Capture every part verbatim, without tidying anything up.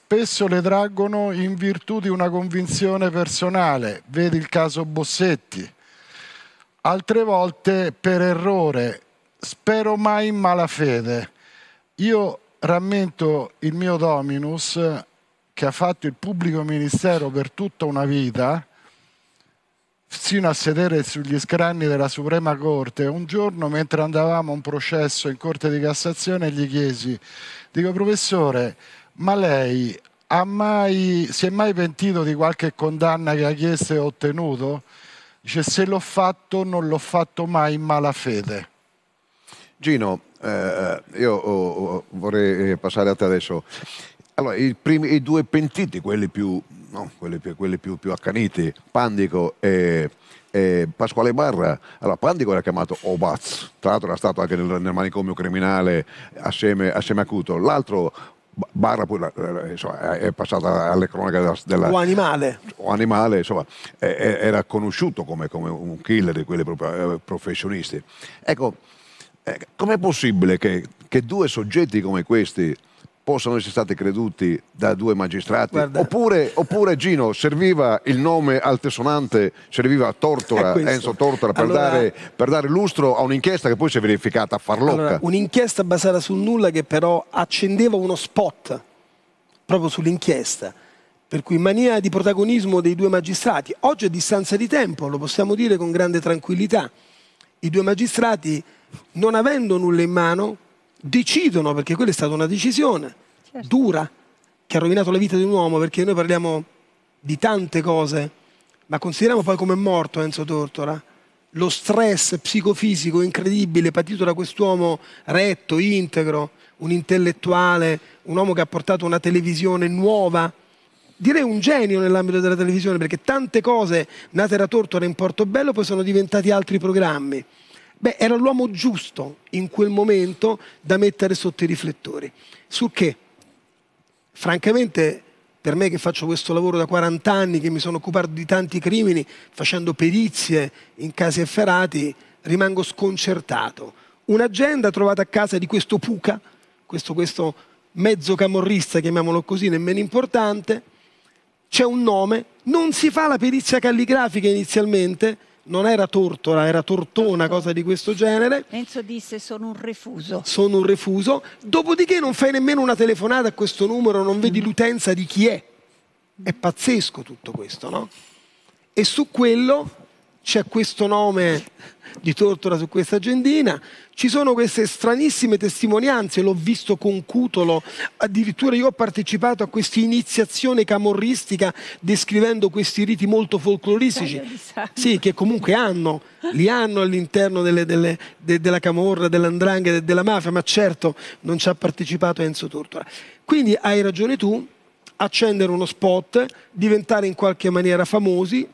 spesso le traggono in virtù di una convinzione personale, vedi il caso Bossetti, altre volte per errore, spero mai in malafede. Io rammento il mio Dominus che ha fatto il pubblico ministero per tutta una vita, sino a sedere sugli scranni della Suprema Corte. Un giorno, mentre andavamo a un processo in Corte di Cassazione, gli chiesi, dico, professore, ma lei ha mai, si è mai pentito di qualche condanna che ha chiesto e ottenuto? Dice, se l'ho fatto, non l'ho fatto mai in malafede. Gino, eh, io oh, oh, vorrei passare a te adesso. Allora, i, primi, i due pentiti, quelli più, no, quelli più, quelli più, più accaniti, Pandico e, e Pasquale Barra. Allora, Pandico era chiamato Obaz, tra l'altro era stato anche nel, nel manicomio criminale assieme, assieme a Cuto. L'altro, Barra, poi, insomma, è passata alle cronache della, della... O animale. O animale, insomma, eh, era conosciuto come, come un killer di quelli proprio, eh, professionisti. Ecco, eh, com'è possibile che, che due soggetti come questi possano essere stati creduti da due magistrati? Oppure, oppure Gino, serviva il nome altesonante, serviva Tortora, Enzo Tortora, per, allora, dare, per dare lustro a un'inchiesta che poi si è verificata farlocca. Allora, un'inchiesta basata sul nulla che però accendeva uno spot proprio sull'inchiesta, per cui in maniera di protagonismo dei due magistrati. Oggi a distanza di tempo, lo possiamo dire con grande tranquillità, i due magistrati, non avendo nulla in mano, decidono, perché quella è stata una decisione certo. dura, che ha rovinato la vita di un uomo, perché noi parliamo di tante cose, ma consideriamo poi come è morto Enzo Tortora, lo stress psicofisico incredibile patito da quest'uomo retto, integro, un intellettuale, un uomo che ha portato una televisione nuova, direi un genio nell'ambito della televisione, perché tante cose nate da Tortora in Portobello poi sono diventati altri programmi. Beh, era l'uomo giusto in quel momento da mettere sotto i riflettori. Su che? Francamente, per me che faccio questo lavoro da quaranta anni, che mi sono occupato di tanti crimini, facendo perizie in casi efferati, rimango sconcertato. Un'agenda trovata a casa di questo Puca, questo, questo mezzo camorrista, chiamiamolo così, nemmeno importante, c'è un nome, non si fa la perizia calligrafica inizialmente, non era Tortora, era Tortona, cosa di questo genere. Enzo disse sono un refuso. Sono un refuso. Dopodiché non fai nemmeno una telefonata a questo numero, non vedi l'utenza di chi è. È pazzesco tutto questo, no? E su quello c'è questo nome di Tortora su questa agendina, ci sono queste stranissime testimonianze, l'ho visto con Cutolo, addirittura io ho partecipato a questa iniziazione camorristica descrivendo questi riti molto folcloristici, sì, che comunque hanno, li hanno all'interno delle, delle, de, della camorra, dell'andrangheta e della mafia, ma certo non ci ha partecipato Enzo Tortora. Quindi hai ragione tu, accendere uno spot, diventare in qualche maniera famosi,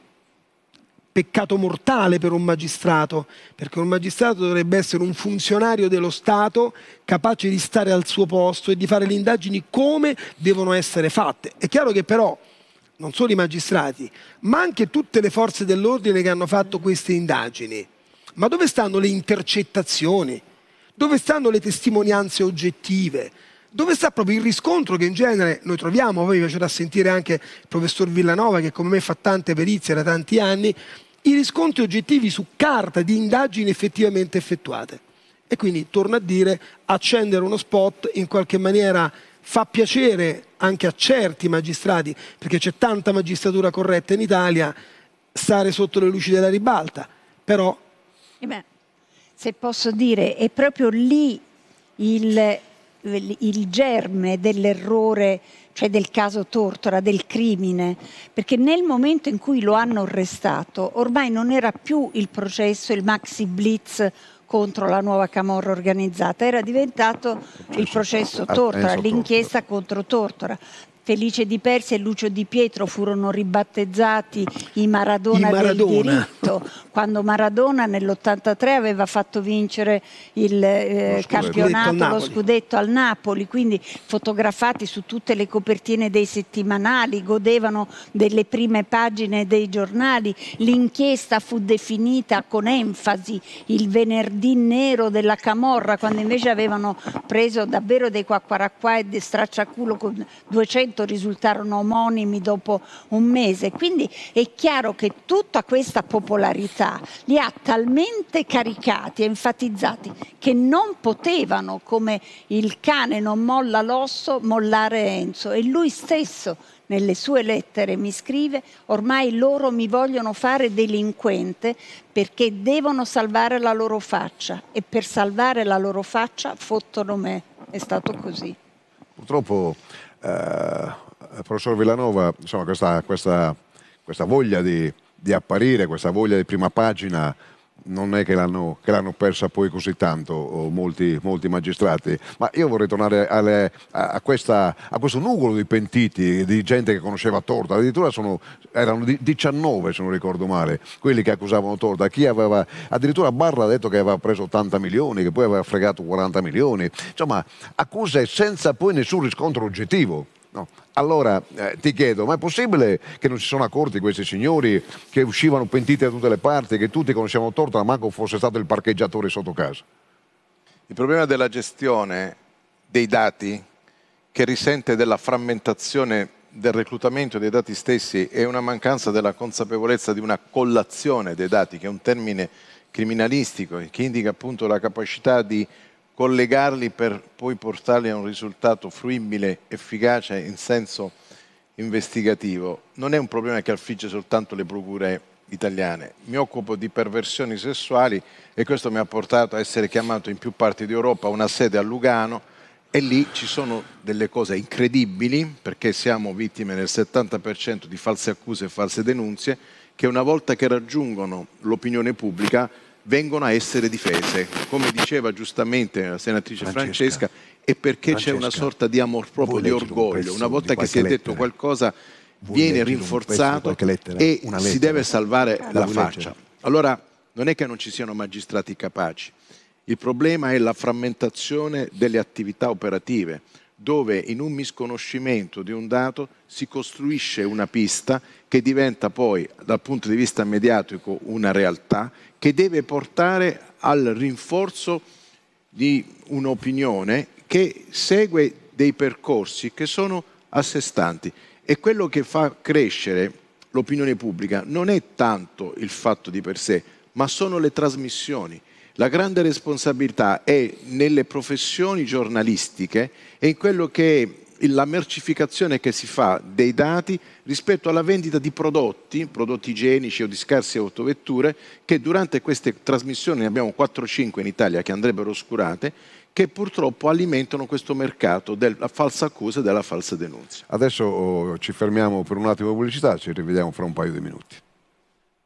peccato mortale per un magistrato, perché un magistrato dovrebbe essere un funzionario dello Stato capace di stare al suo posto e di fare le indagini come devono essere fatte. È chiaro che però non solo i magistrati, ma anche tutte le forze dell'ordine che hanno fatto queste indagini, ma dove stanno le intercettazioni? Dove stanno le testimonianze oggettive? Dove sta proprio il riscontro che in genere noi troviamo? Poi mi piacerà sentire anche il professor Villanova, che come me fa tante perizie da tanti anni, i riscontri oggettivi su carta di indagini effettivamente effettuate. E quindi, torno a dire, accendere uno spot in qualche maniera fa piacere anche a certi magistrati, perché c'è tanta magistratura corretta in Italia, stare sotto le luci della ribalta. Però... Eh beh, se posso dire, è proprio lì il... il germe dell'errore, cioè del caso Tortora, del crimine, perché nel momento in cui lo hanno arrestato ormai non era più il processo, il maxi blitz contro la nuova camorra organizzata, era diventato il processo Tortora, l'inchiesta contro Tortora. Felice Di Persia e Lucio Di Pietro furono ribattezzati i Maradona, I Maradona. del diritto, quando Maradona nell'ottantatré aveva fatto vincere il eh, lo campionato, lo scudetto al Napoli, quindi fotografati su tutte le copertine dei settimanali, godevano delle prime pagine dei giornali. L'inchiesta fu definita con enfasi il venerdì nero della camorra, quando invece avevano preso davvero dei quacquaracquà e dei stracciaculo con duecento cento risultarono omonimi dopo un mese. Quindi è chiaro che tutta questa popolarità li ha talmente caricati e enfatizzati che non potevano, come il cane non molla l'osso, mollare Enzo. E lui stesso nelle sue lettere mi scrive: ormai loro mi vogliono fare delinquente perché devono salvare la loro faccia e per salvare la loro faccia fottono me. È stato così. Purtroppo, eh, professor Villanova, insomma, questa, questa, questa voglia di, di apparire, questa voglia di prima pagina, non è che l'hanno, che l'hanno persa poi così tanto o molti, molti magistrati, ma io vorrei tornare alle, a, a, questa, a questo nugolo di pentiti, di gente che conosceva Torta. Addirittura sono, erano diciannove, se non ricordo male, quelli che accusavano Torta. Chi aveva, addirittura Barra ha detto che aveva preso ottanta milioni, che poi aveva fregato quaranta milioni, insomma accuse senza poi nessun riscontro oggettivo. No. Allora eh, ti chiedo, ma è possibile che non si sono accorti questi signori che uscivano pentiti da tutte le parti, che tutti conoscevano Torta, ma manco fosse stato il parcheggiatore sotto casa? Il problema della gestione dei dati, che risente della frammentazione del reclutamento dei dati stessi e una mancanza della consapevolezza di una collazione dei dati, che è un termine criminalistico che indica appunto la capacità di collegarli per poi portarli a un risultato fruibile, efficace in senso investigativo. Non è un problema che affligge soltanto le procure italiane. Mi occupo di perversioni sessuali e questo mi ha portato a essere chiamato in più parti d'Europa a una sede a Lugano, e lì ci sono delle cose incredibili, perché siamo vittime nel settanta per cento di false accuse e false denunce, che una volta che raggiungono l'opinione pubblica vengono a essere difese. Come diceva giustamente la senatrice Francesca, è perché c'è una sorta di amor proprio, di orgoglio. Una volta che si è detto qualcosa viene rinforzato e si deve salvare la faccia. Allora non è che non ci siano magistrati capaci, il problema è la frammentazione delle attività operative, dove in un misconoscimento di un dato si costruisce una pista che diventa poi dal punto di vista mediatico una realtà che deve portare al rinforzo di un'opinione che segue dei percorsi che sono a sé stanti. E quello che fa crescere l'opinione pubblica non è tanto il fatto di per sé, ma sono le trasmissioni. La grande responsabilità è nelle professioni giornalistiche e in quello che è la mercificazione che si fa dei dati rispetto alla vendita di prodotti, prodotti igienici o di scarse autovetture, che durante queste trasmissioni, ne abbiamo quattro cinque in Italia che andrebbero oscurate, che purtroppo alimentano questo mercato della falsa accusa e della falsa denuncia. Adesso oh, ci fermiamo per un attimo di pubblicità, ci rivediamo fra un paio di minuti.